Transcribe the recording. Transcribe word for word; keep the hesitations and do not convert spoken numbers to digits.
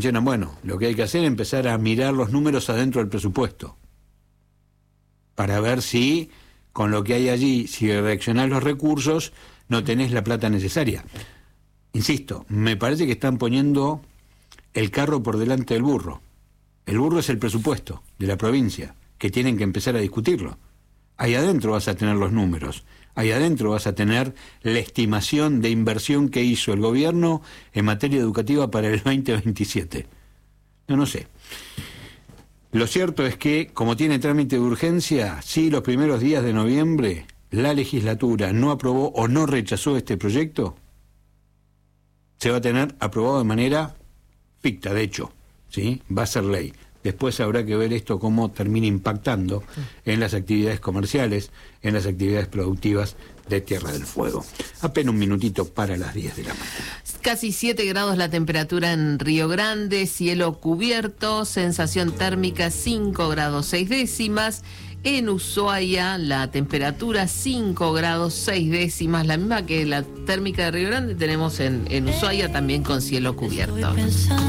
Bueno, lo que hay que hacer es empezar a mirar los números adentro del presupuesto para ver si con lo que hay allí, si reaccionás los recursos, no tenés la plata necesaria. Insisto, me parece que están poniendo el carro por delante del burro. El burro es el presupuesto de la provincia, que tienen que empezar a discutirlo. Ahí adentro vas a tener los números, ahí adentro vas a tener la estimación de inversión que hizo el gobierno en materia educativa para el veinte veintisiete. No, no sé. Lo cierto es que, como tiene trámite de urgencia, si los primeros días de noviembre la legislatura no aprobó o no rechazó este proyecto, se va a tener aprobado de manera ficta, de hecho, ¿sí? Va a ser ley. Después habrá que ver esto cómo termina impactando en las actividades comerciales, en las actividades productivas de Tierra del Fuego. Apenas un minutito para las diez de la mañana. Casi siete grados la temperatura en Río Grande, cielo cubierto, sensación térmica cinco grados seis décimas. En Ushuaia la temperatura cinco grados seis décimas, la misma que la térmica de Río Grande tenemos en, en Ushuaia, también con cielo cubierto.